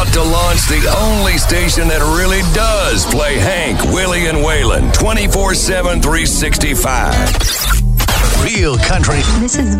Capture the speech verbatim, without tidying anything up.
about to launch the only station that really does play Hank, Willie, and Waylon twenty-four seven, three sixty-five. Real country. This is